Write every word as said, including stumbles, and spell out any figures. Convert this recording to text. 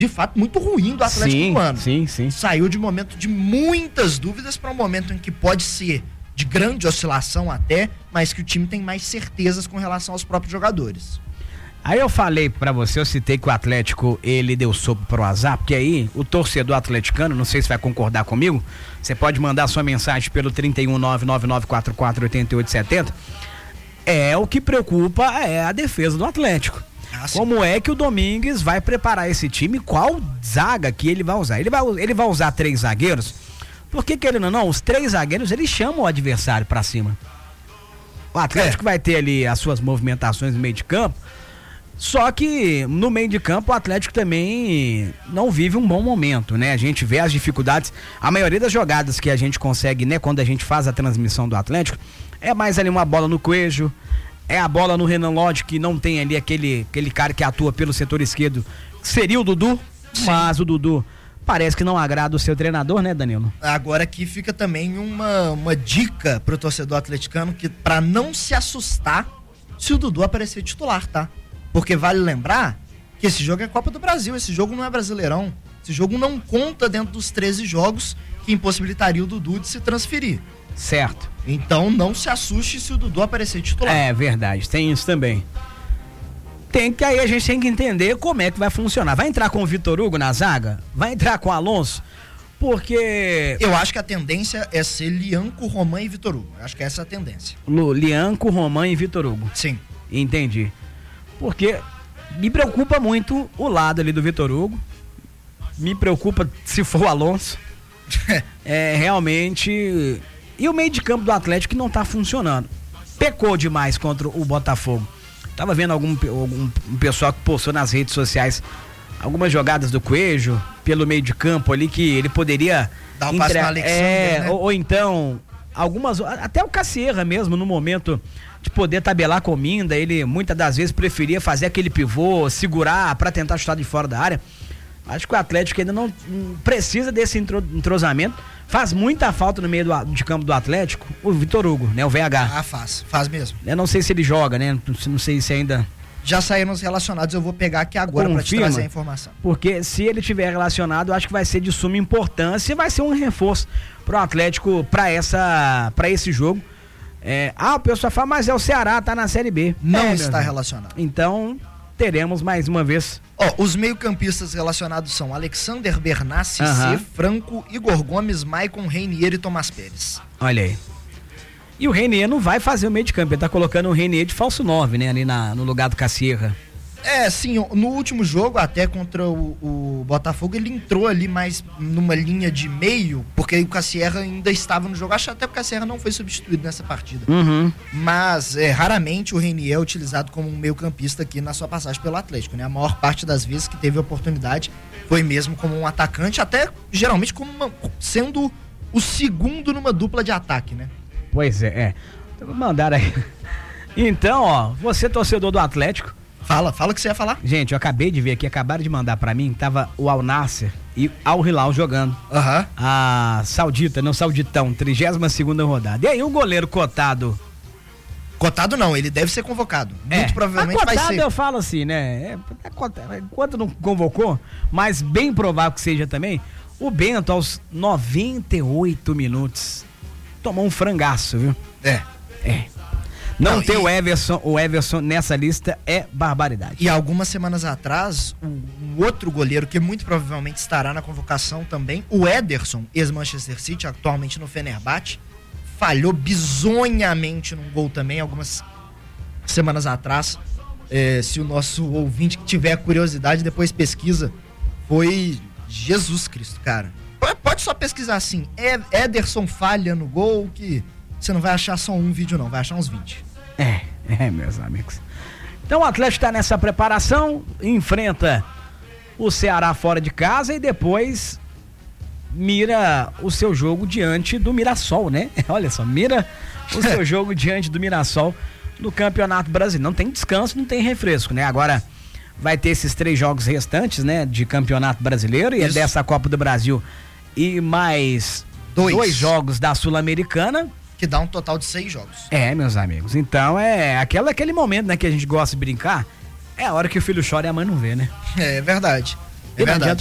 de fato, muito ruim do Atlético sim, do ano. Sim, sim. Saiu de um momento de muitas dúvidas para um momento em que pode ser de grande oscilação até, mas que o time tem mais certezas com relação aos próprios jogadores. Aí eu falei pra você, eu citei que o Atlético, ele deu sopa pro azar, porque aí o torcedor atleticano, não sei se vai concordar comigo, você pode mandar sua mensagem pelo trinta e um, nove nove nove quatro quatro oito oito sete zero. É, o que preocupa é a defesa do Atlético. Ah, como é que o Domingues vai preparar esse time? Qual zaga que ele vai usar? Ele vai, ele vai usar três zagueiros? Porque, querendo ou não, os três zagueiros, eles chamam o adversário pra cima. O Atlético é. vai ter ali as suas movimentações no meio de campo, só que no meio de campo o Atlético também não vive um bom momento, né? A gente vê as dificuldades, a maioria das jogadas que a gente consegue, né, quando a gente faz a transmissão do Atlético, é mais ali uma bola no Coelho, é a bola no Renan Lodge, que não tem ali aquele, aquele cara que atua pelo setor esquerdo, que seria o Dudu. Sim. Mas o Dudu parece que não agrada o seu treinador, né, Danilo? Agora aqui fica também uma, uma dica pro torcedor atleticano, que para não se assustar se o Dudu aparecer titular, tá? Porque vale lembrar que esse jogo é Copa do Brasil, esse jogo não é Brasileirão, esse jogo não conta dentro dos treze jogos que impossibilitaria o Dudu de se transferir. Certo. Então não se assuste se o Dudu aparecer titular. É verdade, tem isso também. Tem que aí a gente tem que entender como é que vai funcionar. Vai entrar com o Vitor Hugo na zaga? Vai entrar com o Alonso? Porque... eu acho que a tendência é ser Lianco, Roman e Vitor Hugo. Eu acho que essa é a tendência. Lu, Lianco, Roman e Vitor Hugo. Sim. Entendi. Porque me preocupa muito o lado ali do Vitor Hugo. Me preocupa se for o Alonso. É realmente... E o meio de campo do Atlético que não tá funcionando. Pecou demais contra o Botafogo. Tava vendo algum, algum um pessoal que postou nas redes sociais algumas jogadas do Coelho pelo meio de campo ali que ele poderia dar um passe no Alexandre, é, né? ou, ou então algumas, até o Cassierra mesmo, no momento de poder tabelar com o Minda, ele muitas das vezes preferia fazer aquele pivô, segurar pra tentar chutar de fora da área. Acho que o Atlético ainda não precisa desse entrosamento. Faz muita falta no meio do, de campo do Atlético o Vitor Hugo, né? O V H. Ah, faz. Faz mesmo. Eu não sei se ele joga, né? Não sei se ainda... Já saíram os relacionados, eu vou pegar aqui agora para te trazer a informação. Porque se ele tiver relacionado, eu acho que vai ser de suma importância e vai ser um reforço pro Atlético para essa, para esse jogo. É, ah, o pessoal fala, mas é o Ceará, tá na Série B. Não é, está relacionado. Então, teremos mais uma vez. Ó, os meio-campistas relacionados são Alexander Bernassi, Aham. C, Franco, Igor Gomes, Maicon, Reinier e Tomás Pérez. Olha aí. E o Reinier não vai fazer o meio de campo, ele tá colocando o Reinier de falso nove, né? Ali na, no lugar do Cassierra. É, sim, no último jogo, até contra o, o Botafogo, ele entrou ali mais numa linha de meio, porque o Cassierra ainda estava no jogo. Acho até que o Cassierra não foi substituído nessa partida. Uhum. Mas, é, raramente o Reinier é utilizado como um meio-campista aqui na sua passagem pelo Atlético, né? A maior parte das vezes que teve oportunidade foi mesmo como um atacante, até geralmente como uma, sendo o segundo numa dupla de ataque, né? Pois é, é. Então, mandaram aí. Então, ó, você torcedor do Atlético. Fala, fala o que você ia falar. Gente, eu acabei de ver aqui, acabaram de mandar pra mim, tava o Al Nassr e Al Hilal jogando. Aham. Uhum. A Saudita, não Sauditão, trigésima segunda rodada. E aí o goleiro cotado. Cotado não, ele deve ser convocado. É, muito provavelmente vai ser. Cotado eu falo assim, né? É, é cotado, enquanto não convocou, mas bem provável que seja também, o Bento aos noventa e oito minutos tomou um frangaço, viu? É. É. Não, não ter e... o Everson, o Everson nessa lista é barbaridade. E algumas semanas atrás, um outro goleiro que muito provavelmente estará na convocação também, o Ederson, ex-Manchester City, atualmente no Fenerbahçe, falhou bizonhamente num gol também, algumas semanas atrás. É, se o nosso ouvinte que tiver curiosidade, depois pesquisa. Foi Jesus Cristo, cara. Pode só pesquisar assim, Ederson falha no gol, que você não vai achar só um vídeo não, vai achar uns vinte. É, é, meus amigos. Então o Atlético está nessa preparação, enfrenta o Ceará fora de casa e depois mira o seu jogo diante do Mirassol, né? Olha só, mira o seu jogo diante do Mirassol no Campeonato Brasileiro. Não tem descanso, não tem refresco, né? Agora vai ter esses três jogos restantes, né? De Campeonato Brasileiro. Isso. E é dessa Copa do Brasil e mais dois, dois jogos da Sul-Americana. Que dá um total de seis jogos. É, meus amigos. Então é aquela, aquele momento, né, que a gente gosta de brincar. É a hora que o filho chora e a mãe não vê, né? É verdade. E não adianta